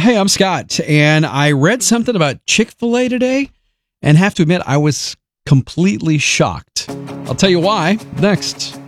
Hey, I'm Scott, and I read something about Chick-fil-A today, and have to admit, I was completely shocked. I'll tell you why next.